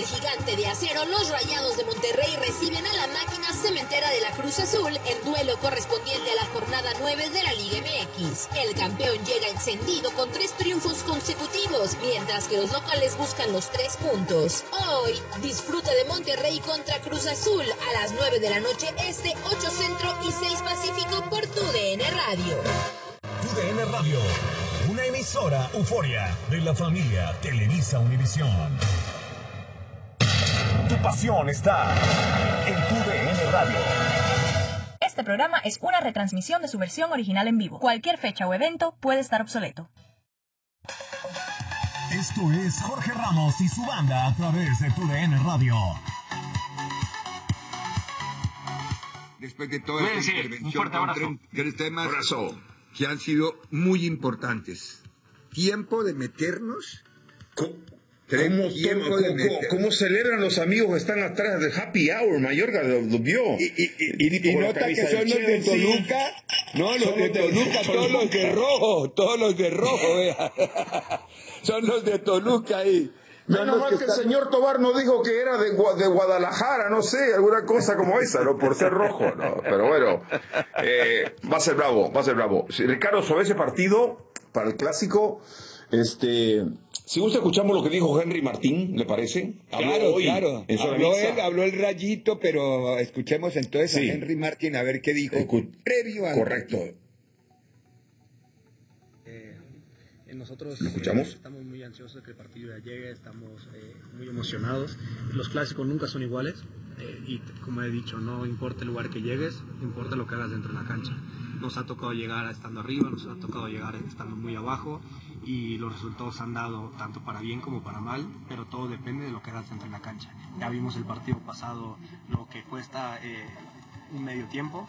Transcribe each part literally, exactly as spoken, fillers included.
el Gigante de Acero, los Rayados de Monterrey reciben a la máquina cementera de la Cruz Azul en duelo correspondiente a la jornada nueve de la Liga M X. El campeón llega encendido con tres triunfos consecutivos, mientras que los locales buscan los tres puntos. Hoy, disfruta de Monterrey contra Cruz Azul a las nueve de la noche este, ocho Centro y seis Pacífico por Tu D N Radio. Tu D N Radio, una emisora euforia de la familia Televisa Univisión. Tu pasión está en Tu D N Radio. Este programa es una retransmisión de su versión original en vivo. Cualquier fecha o evento puede estar obsoleto. Esto es Jorge Ramos y su banda a través de Tu D N Radio. Después de toda esta sí, intervención, un fuerte con tres temas abrazo. que han sido muy importantes. Tiempo de meternos. ¿Cómo, tiempo cómo, de cómo, meternos. cómo celebran los amigos que están atrás de Happy Hour? Mayorga lo, lo vio. Y, y, y, y nota que son los de Toluca. No, los de Toluca, todos los de rojo. Todos los de rojo, vea. Son los de Toluca ahí. Menos mal que, que el están... señor Tobar no dijo que era de, de Guadalajara, no sé, alguna cosa como esa, ¿no? Por ser rojo, ¿no? Pero bueno, eh, va a ser bravo, va a ser bravo. Ricardo, sobre ese partido, para el clásico, este... Si gusta, escuchamos lo que dijo Henry Martín, ¿le parece? Claro, hoy, claro. Habló él, habló el Rayito, pero escuchemos entonces sí. a Henry Martín a ver qué dijo Escu... previo al Correcto. Eh, nosotros ¿Lo escuchamos? Eh, estamos muy ansiosos de que el partido ya llegue, estamos eh, muy emocionados. Los clásicos nunca son iguales eh, y como he dicho, no importa el lugar que llegues, importa lo que hagas dentro de la cancha. Nos ha tocado llegar estando arriba, nos ha tocado llegar estando muy abajo y los resultados han dado tanto para bien como para mal, pero todo depende de lo que hagas dentro de la cancha. Ya vimos el partido pasado, lo que cuesta eh, un medio tiempo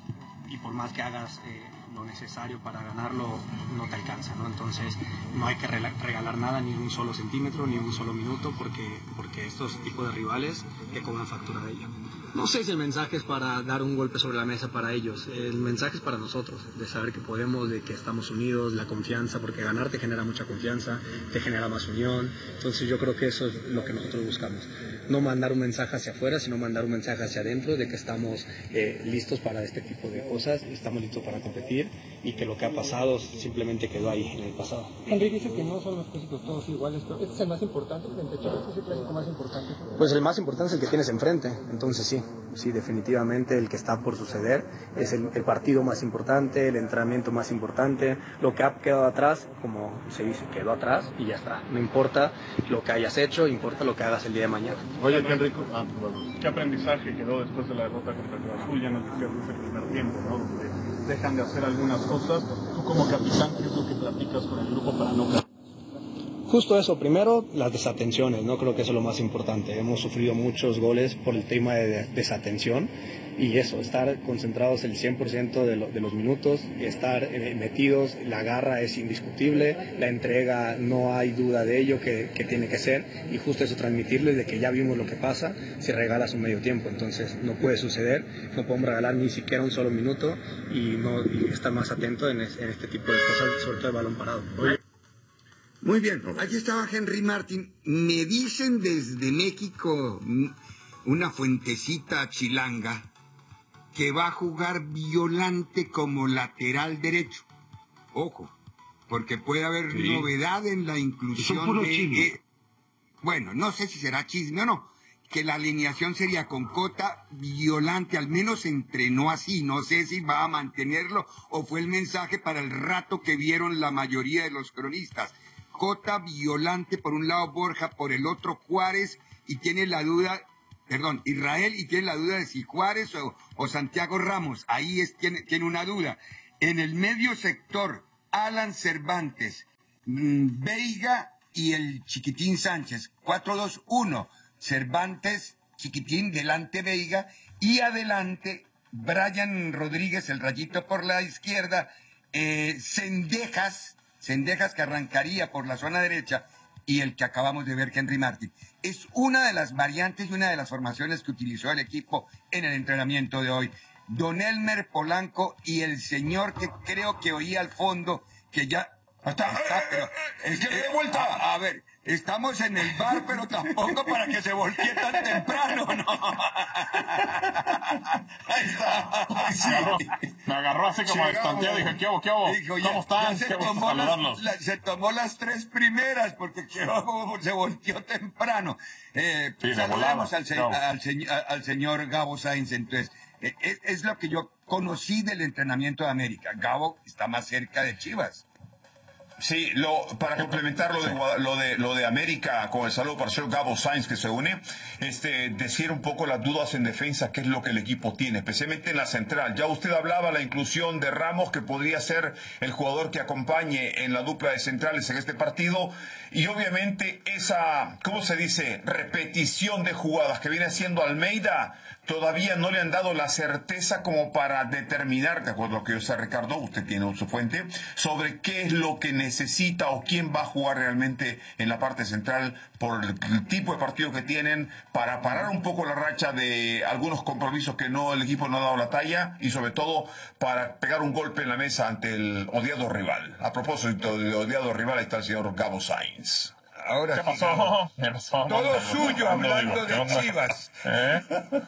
y por más que hagas eh, lo necesario para ganarlo, no te alcanza, ¿no? Entonces no hay que regalar nada, ni un solo centímetro, ni un solo minuto, porque, porque estos tipos de rivales que cobran factura de ello. No sé si el mensaje es para dar un golpe sobre la mesa para ellos, el mensaje es para nosotros, de saber que podemos, de que estamos unidos, la confianza, porque ganar te genera mucha confianza, te genera más unión, entonces yo creo que eso es lo que nosotros buscamos, no mandar un mensaje hacia afuera, sino mandar un mensaje hacia adentro, de que estamos eh, listos para este tipo de cosas, estamos listos para competir y que lo que ha pasado simplemente quedó ahí en el pasado. Henry dice que no son los clásicos todos iguales, pero este es el más importante, frente a Chivas, ¿este es el clásico más importante? Pues el más importante es el que tienes enfrente, entonces sí. Sí, definitivamente el que está por suceder es el, el partido más importante, el entrenamiento más importante, lo que ha quedado atrás, como se dice, quedó atrás y ya está. No importa lo que hayas hecho, importa lo que hagas el día de mañana. Oye, qué rico. Ah, bueno. ¿Qué aprendizaje quedó después de la derrota contra Cruz Azul? Ya nos decías desde el primer tiempo, ¿no? Donde dejan de hacer algunas cosas. Tú como capitán, ¿qué es lo que platicas con el grupo para no caer? Justo eso, primero las desatenciones, no creo que eso es lo más importante. Hemos sufrido muchos goles por el tema de desatención y eso, estar concentrados el cien por ciento de, lo, de los minutos, estar eh, metidos, la garra es indiscutible, la entrega no hay duda de ello que, que tiene que ser y justo eso transmitirles de que ya vimos lo que pasa si regalas un medio tiempo, entonces no puede suceder, no podemos regalar ni siquiera un solo minuto y, no, y estar más atento en, es, en este tipo de cosas, sobre todo el balón parado. Oye. Muy bien, aquí estaba Henry Martin. Me dicen desde México, una fuentecita chilanga, que va a jugar Violante como lateral derecho. Ojo, porque puede haber sí. novedad en la inclusión de... Eh, bueno, no sé si será chisme o no, que la alineación sería con Cota, Violante, al menos entrenó así, no sé si va a mantenerlo o fue el mensaje para el rato que vieron la mayoría de los cronistas. Cota, Violante, por un lado Borja, por el otro Juárez, y tiene la duda, perdón, Israel, y tiene la duda de si Juárez o, o Santiago Ramos, ahí es, tiene, tiene una duda. En el medio sector, Alan Cervantes, mmm, Veiga y el Chiquitín Sánchez, cuatro dos uno, Cervantes, Chiquitín, delante Veiga, y adelante Brian Rodríguez, el Rayito por la izquierda, eh, Cendejas, Cendejas que arrancaría por la zona derecha y el que acabamos de ver, Henry Martin. Es una de las variantes y una de las formaciones que utilizó el equipo en el entrenamiento de hoy. Don Elmer Polanco y el señor que creo que oí al fondo, que ya está, está pero... Es que le dé vuelta. A, a ver, Estamos en el bar, pero tampoco para que se voltee tan temprano, ¿no? Ahí está. Sí. Me, agarró, me agarró así como distanteado. Dije, ¿qué hago? ¿Qué hago? Dijo, ¿Cómo están? Se Qué gusto tomó, saludarlos. las, la, se tomó las tres primeras porque qué hago, se volteó temprano. Eh, Sí, saludamos al, se, Chao. al, se, al señor Gabo Sainz. Entonces, eh, es, es lo que yo conocí del entrenamiento de América. Gabo está más cerca de Chivas. Sí, lo, para complementar lo de, Guada- lo de lo de América con el saludo para el señor Gabo Sainz que se une, este, decir un poco las dudas en defensa, qué es lo que el equipo tiene, especialmente en la central. Ya usted hablaba la inclusión de Ramos, que podría ser el jugador que acompañe en la dupla de centrales en este partido, y obviamente esa, ¿cómo se dice?, repetición de jugadas que viene haciendo Almeida. Todavía no le han dado la certeza como para determinar, de acuerdo a lo que yo sé, Ricardo, usted tiene su fuente, sobre qué es lo que necesita o quién va a jugar realmente en la parte central por el tipo de partido que tienen, para parar un poco la racha de algunos compromisos que no el equipo no ha dado la talla, y sobre todo para pegar un golpe en la mesa ante el odiado rival. A propósito de odiado rival, ahí está el señor Gabo Sainz. Ahora ¿Qué sí, pasó? Gabo. ¿Qué pasó? Todo suyo, hablando ¿Qué de onda? Chivas. ¿Eh?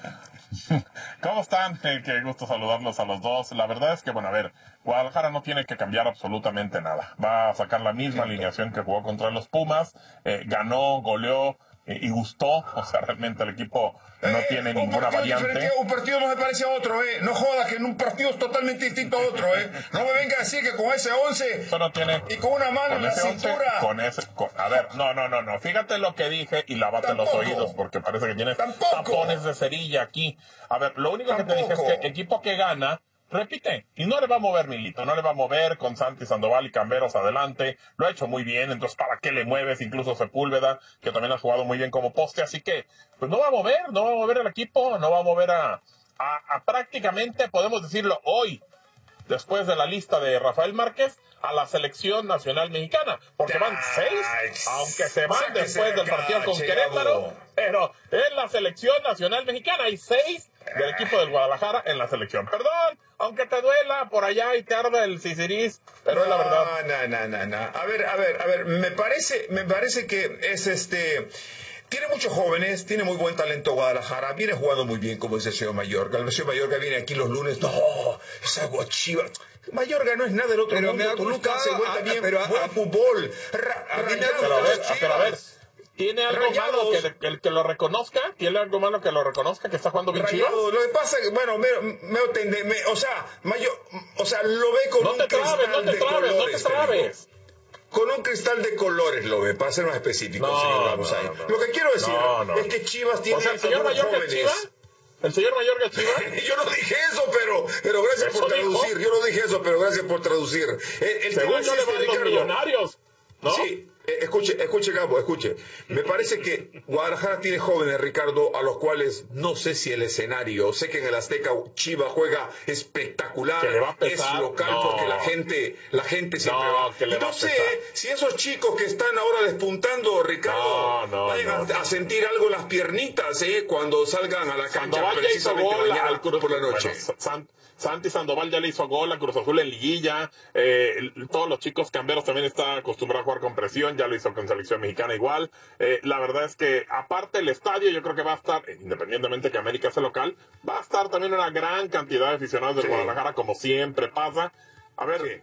¿Cómo están? Eh, Qué gusto saludarlos a los dos. La verdad es que, bueno, a ver, Guadalajara no tiene que cambiar absolutamente nada. Va a sacar la misma alineación que jugó contra los Pumas. Eh, ganó, goleó eh, y gustó. O sea, realmente el equipo no Eh, tiene un ninguna partido variante. diferente, un partido no se parece a otro, ¿eh? No joda que en un partido es totalmente distinto a otro, ¿eh? No me venga a decir que con ese once Eso no tiene... y con una mano Con en la ese once, cintura. con ese, con- a ver, no, no, no, no. Fíjate lo que dije y lávate los Tampoco. oídos porque parece que tienes Tampoco. tapones de cerilla aquí. A ver, lo único que te dije es Tampoco. que equipo que gana, repite. Y no le va a mover Milito, no le va a mover con Santi Sandoval y Camberos adelante. Lo ha hecho muy bien, entonces ¿para qué le mueves? Incluso Sepúlveda, que también ha jugado muy bien como poste. Así que, pues no va a mover, no va a mover el equipo, no va a mover a, a, a prácticamente, podemos decirlo hoy, después de la lista de Rafael Márquez, a la selección nacional mexicana, porque van seis, aunque se van sáquese después del acá, partido con che, Querétaro, Gabo. pero en la selección nacional mexicana hay seis del equipo del Guadalajara en la selección. Perdón, aunque te duela por allá y te arde el Ciciris, pero es la verdad. No, no, no, no. A ver, a ver, a ver, me parece, me parece que es este... Tiene muchos jóvenes, tiene muy buen talento Guadalajara, viene jugando muy bien, como dice el señor Mayorga. El señor Mayorga viene aquí los lunes, no, esa guachiva. Mayorga no es nada del otro Pero mundo. me ha Toluca gustado, se vuelta ah, bien, pero, buen ah, fútbol. Ra- a mí me ha Rayados, Pero a ver, Chivas. pero a ver, ¿tiene algo Rayados. malo que, que el que lo reconozca? ¿Tiene algo malo que lo reconozca que está jugando bien Chivas? Rayados, lo que pasa es que, bueno, me, me, entende- me- o sea, Mayor, o sea, lo ve con No un te trabes, cristal no te de trabes, no te colores. te digo. trabes. Con un cristal de colores lo ve, para ser más específico, No, señor Ramos, no, ahí. no. Lo que quiero decir No, no. es que Chivas tiene O sea, el señor algunos Mayorga es jóvenes. Chiva. ¿El señor Mayorga es Chiva? Yo no dije eso, pero, pero gracias ¿Eso por dijo? traducir. Yo no dije eso, pero gracias por traducir. El, el tema Según es yo le este, van los Ricardo. millonarios, ¿no? Sí, eh, escuche, escuche, Gabo, escuche. Me parece que Guadalajara tiene jóvenes, Ricardo, a los cuales no sé si el escenario, sé que en el Azteca Chivas juega espectacular, Que le va a pesar, es local no. porque la gente, la gente siempre No, va. que le Y va no a sé pesar. si esos chicos que están ahora despuntando, Ricardo, No, no, vayan no, a, a sentir algo en las piernitas, eh, cuando salgan a la cancha Sandoval ya hizo precisamente gol mañana al Cruz por la noche. Bueno, San- Santi Sandoval ya le hizo gol a Cruz Azul en liguilla. Eh, el- todos los chicos camberos también están acostumbrados a jugar con presión. Ya lo hizo con selección mexicana igual. Eh, la verdad es que aparte el estadio yo creo que va a estar, eh, independientemente que América sea local, va a estar también una gran cantidad de aficionados del Sí. Guadalajara como siempre pasa. A ver,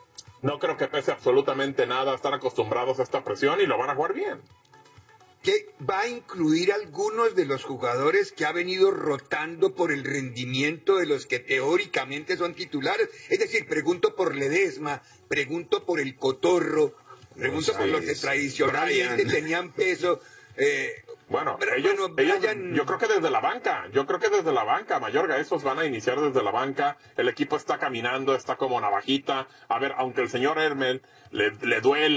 no creo que pese absolutamente nada estar acostumbrados a esta presión y lo van a jugar bien. Que va a incluir algunos de los jugadores que ha venido rotando por el rendimiento de los que teóricamente son titulares. Es decir, pregunto por Ledesma, pregunto por el Cotorro, pregunto por los que sí. tradicionalmente Brian. tenían peso. Eh, Bueno, pero, ellos, bueno, ellos, Brian- yo creo que desde la banca, yo creo que desde la banca, Mayorga, esos van a iniciar desde la banca, el equipo está caminando, está como navajita, a ver, aunque el señor Hermel le, le duele,